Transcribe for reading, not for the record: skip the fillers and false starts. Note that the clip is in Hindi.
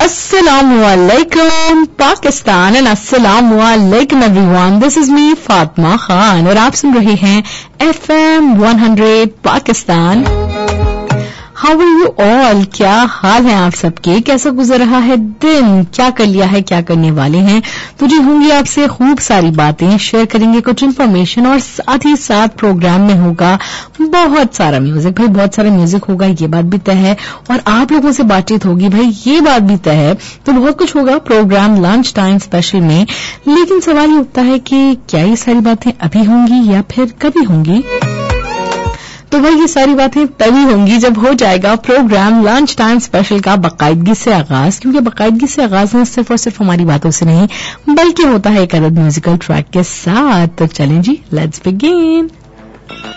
Assalamualaikum Pakistan and Assalamualaikum everyone. This is me Fatima Khan और आप सुन रहे हैं FM 100 Pakistan. How are you all? क्या हाल है आप सबके? कैसा गुजर रहा है दिन? क्या कर लिया है? क्या करने वाले हैं? तो जी होंगी आपसे खूब सारी बातें, शेयर करेंगे कुछ इन्फॉर्मेशन और साथ ही साथ प्रोग्राम में होगा बहुत सारा म्यूजिक. भाई बहुत सारा म्यूजिक होगा, ये बात भी तय है. और आप लोगों से बातचीत होगी, भाई ये बात भी तय है. तो बहुत कुछ होगा प्रोग्राम लंच टाइम स्पेशल में. लेकिन सवाल ये उठता है कि क्या ये सारी बातें अभी होंगी या फिर कभी होंगी? तो भाई ये सारी बातें तभी होंगी जब हो जाएगा प्रोग्राम लंच टाइम स्पेशल का बाकायदगी से आगाज. क्योंकि बाकायदगी से आगाज में सिर्फ और सिर्फ हमारी बातों से नहीं बल्कि होता है एक अदद म्यूजिकल ट्रैक के साथ. तो चलें जी, लेट्स बिगिन.